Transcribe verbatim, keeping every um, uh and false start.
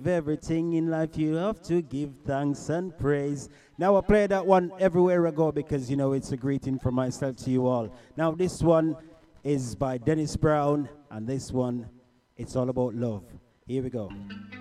give everything in life, you have to give thanks and praise. Now I play that one everywhere I go because, you know, it's a greeting from myself to you all. Now this one is by Dennis Brown, and this one, it's all about love. Here we go.